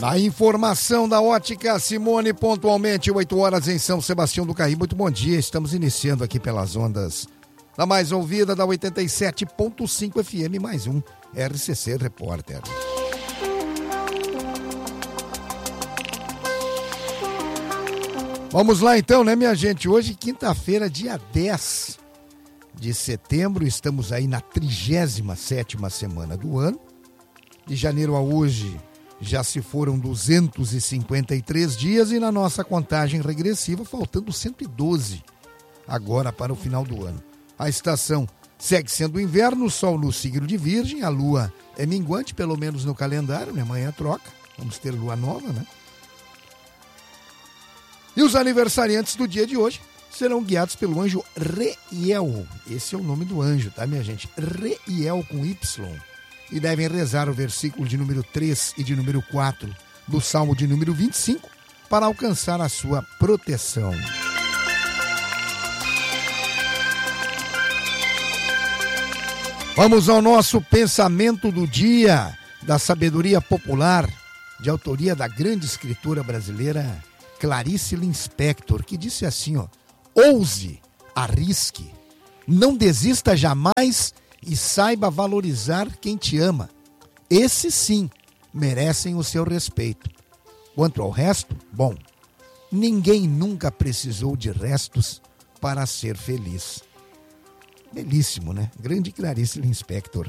A informação da Ótica Simone, pontualmente 8 horas em São Sebastião do Caí. Muito bom dia, estamos iniciando aqui pelas ondas da mais ouvida da 87.5 FM, mais um RCC Repórter. Vamos lá então, né, minha gente? Hoje, quinta-feira, dia 10 de setembro, estamos aí na 37ª semana do ano. De janeiro a hoje, já se foram 253 dias e na nossa contagem regressiva, faltando 112 agora para o final do ano. A estação segue sendo inverno, o sol no signo de Virgem, a lua é minguante, pelo menos no calendário, né? Amanhã troca, vamos ter lua nova, né? E os aniversariantes do dia de hoje serão guiados pelo anjo Reiel. Esse é o nome do anjo, tá, minha gente? Reiel com Y. E devem rezar o versículo de número 3 e de número 4 do Salmo de número 25 para alcançar a sua proteção. Vamos ao nosso pensamento do dia, da sabedoria popular, de autoria da grande escritora brasileira Clarice Lispector, que disse assim, ó: ouse, arrisque, não desista jamais e saiba valorizar quem te ama. Esses sim merecem o seu respeito. Quanto ao resto, bom, ninguém nunca precisou de restos para ser feliz. Belíssimo, né? Grande Clarice Lispector.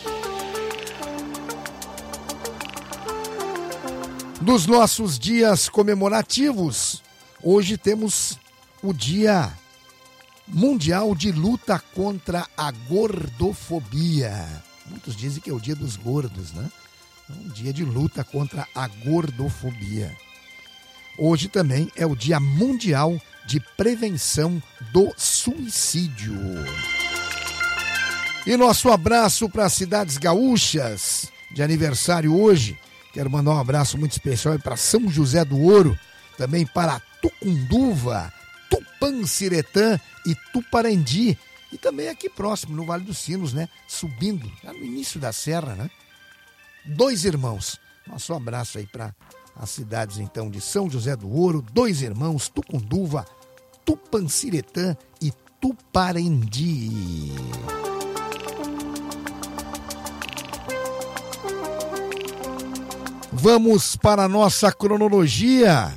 Dos nossos dias comemorativos, hoje temos o Dia Mundial de Luta contra a Gordofobia. Muitos dizem que é o dia dos gordos, né? É um dia de luta contra a gordofobia. Hoje também é o Dia Mundial de Prevenção do Suicídio. E nosso abraço para as cidades gaúchas de aniversário hoje. Quero mandar um abraço muito especial para São José do Ouro, também para Tucunduva, Tupanciretã e Tuparendi. E também aqui próximo, no Vale dos Sinos, né? Subindo, já no início da serra, né? Dois Irmãos. Nosso abraço aí para as cidades, então, de São José do Ouro, Dois Irmãos, Tucunduva, Tupanciretã e Tuparendi. Vamos para a nossa cronologia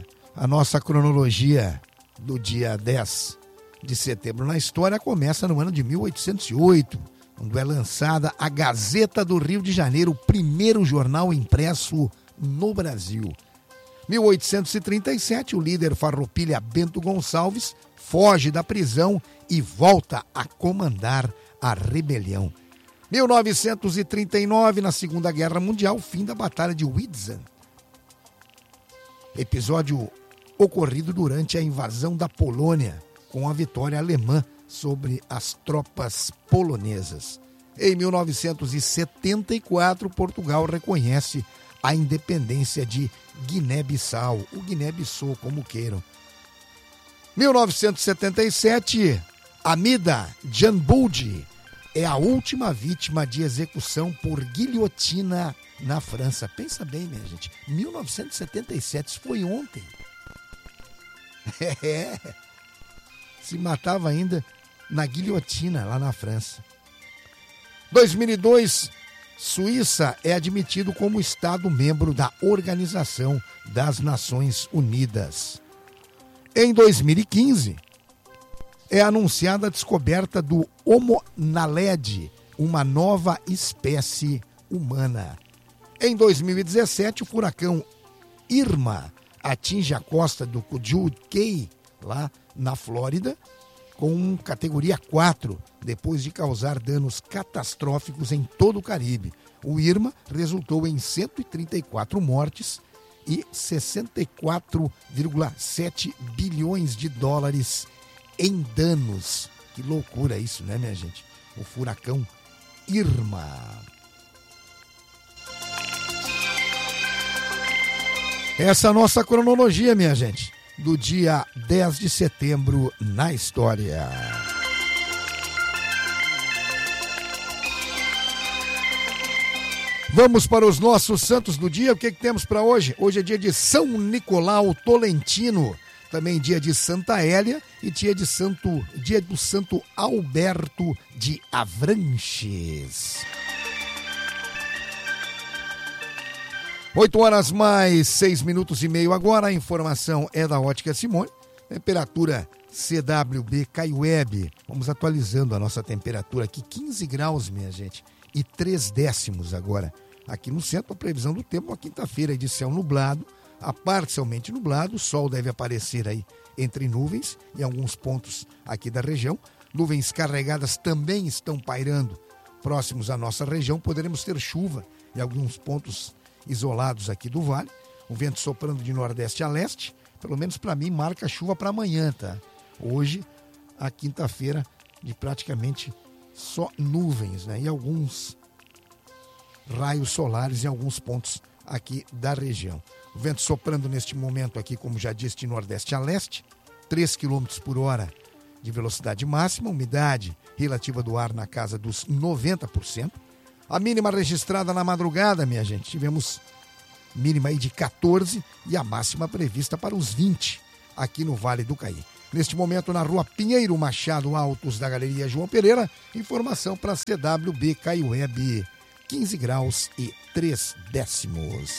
do dia 10 de setembro na história começa no ano de 1808, quando é lançada a Gazeta do Rio de Janeiro, o primeiro jornal impresso no Brasil. 1837, o líder farroupilha Bento Gonçalves foge da prisão e volta a comandar a rebelião. 1939, na Segunda Guerra Mundial, fim da Batalha de Wittgen. Episódio ocorrido durante a invasão da Polônia, com a vitória alemã sobre as tropas polonesas. Em 1974, Portugal reconhece a independência de Guiné-Bissau, o Guiné-Bissau, como queiram. 1977, Amida Djambouji é a última vítima de execução por guilhotina na França. Pensa bem, minha gente, 1977, isso foi ontem. Se matava ainda na guilhotina lá na França. 2002, Suíça é admitido como Estado membro da Organização das Nações Unidas. Em 2015, é anunciada a descoberta do Homo naledi, uma nova espécie humana. Em 2017, o furacão Irma atinge a costa do Kudzu Cay, lá na Flórida, com categoria 4, depois de causar danos catastróficos em todo o Caribe. O Irma resultou em 134 mortes e 64,7 bilhões de dólares em danos. Que loucura isso, né, minha gente? O furacão Irma. Essa é a nossa cronologia, minha gente, do dia 10 de setembro na história. Vamos para os nossos santos do dia. O que temos para hoje? Hoje é dia de São Nicolau Tolentino, também dia de Santa Hélia e dia do Santo Alberto de Avranches. 8h mais 6 minutos e meio agora. A informação é da Ótica Simone. Temperatura CWB Caiueb. Vamos atualizando a nossa temperatura aqui. 15 graus, minha gente. E 3 décimos agora. Aqui no centro, a previsão do tempo, uma quinta-feira de céu nublado, a parcialmente nublado. O sol deve aparecer aí entre nuvens em alguns pontos aqui da região. Nuvens carregadas também estão pairando próximos à nossa região. Poderemos ter chuva em alguns pontos isolados aqui do vale, o vento soprando de nordeste a leste, pelo menos para mim marca chuva para amanhã, tá? Hoje, a quinta-feira, de praticamente só nuvens, né? E alguns raios solares em alguns pontos aqui da região. O vento soprando neste momento aqui, como já disse, de nordeste a leste, 3 km por hora de velocidade máxima, umidade relativa do ar na casa dos 90%. A mínima registrada na madrugada, minha gente, tivemos mínima aí de 14 e a máxima prevista para os 20 aqui no Vale do Caí. Neste momento, na rua Pinheiro Machado, altos da Galeria João Pereira, informação para CWB Caiueb, 15 graus e 3 décimos.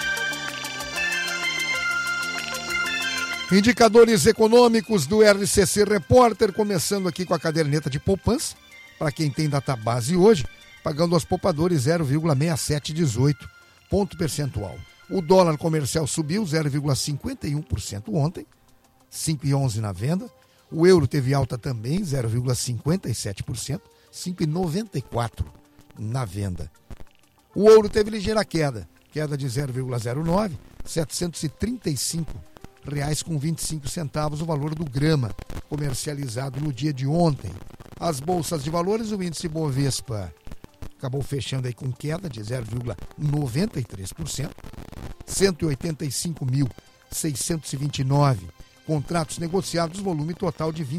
Indicadores econômicos do RCC Repórter, começando aqui com a caderneta de poupança, para quem tem database hoje, pagando aos poupadores 0,6718 ponto percentual. O dólar comercial subiu 0,51% ontem, 5,11 na venda. O euro teve alta também, 0,57%, 5,94 na venda. O ouro teve ligeira queda de 0,09, R$ 735,25 o valor do grama comercializado no dia de ontem. As bolsas de valores, o índice Bovespa acabou fechando aí com queda de 0,93%, 185.629 contratos negociados, volume total de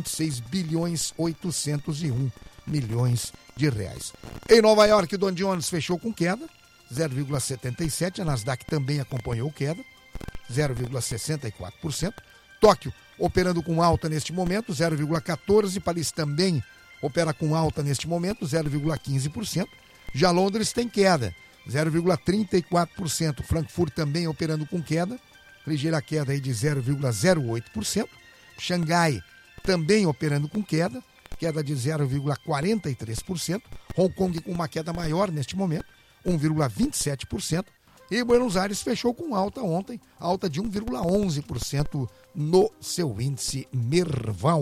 26,801 bilhões de reais. Em Nova York, o Dow Jones fechou com queda, 0,77%, a Nasdaq também acompanhou queda, 0,64%, Tóquio operando com alta neste momento, 0,14%, Paris também opera com alta neste momento, 0,15%, já Londres tem queda, 0,34%. Frankfurt também operando com queda, ligeira queda aí de 0,08%. Xangai também operando com queda de 0,43%. Hong Kong com uma queda maior neste momento, 1,27%. E Buenos Aires fechou com alta ontem, alta de 1,11% no seu índice Merval.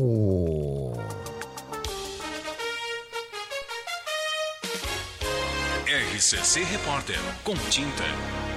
RCC Repórter, com tinta.